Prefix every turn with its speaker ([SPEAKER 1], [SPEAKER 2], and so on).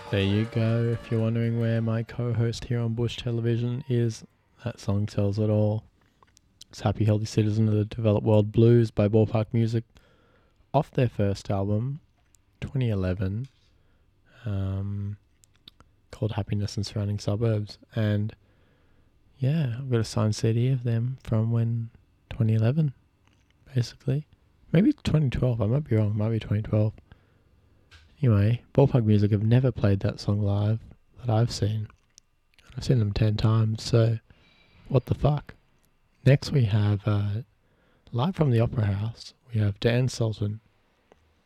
[SPEAKER 1] There you go. If you're wondering where my co-host here on Bush Television is, that song tells it all. It's Happy Healthy Citizen of the Developed World Blues by Ballpark Music off their first album, 2011, called Happiness and Surrounding Suburbs. And yeah, I've got a signed CD of them from 2011, basically. Maybe 2012, I might be wrong, might be 2012. Anyway, Ballpark Music have never played that song live that I've seen. I've seen them 10 times, so what the fuck? Next we have, live from the Opera House, we have Dan Sultan